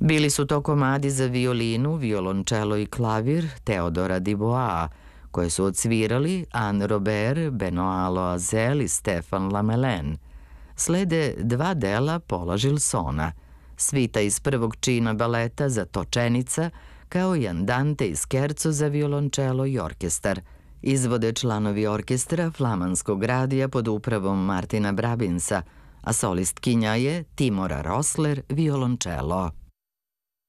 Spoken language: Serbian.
Bili su to komadi za violinu, violončelo i klavir Teodora Dubois, koje su odsvirali Anne Robert, Benoît Loisel i Stefan Lamelen. Slede dva dela Paula Gilsona, svita iz prvog čina baleta za točenica, kao i andante i skerco za violončelo i orkestar. Izvode članovi orkestra Flamanskog radija pod upravom Martina Brabinsa, a solistkinja je Timora Rosler, violončelo.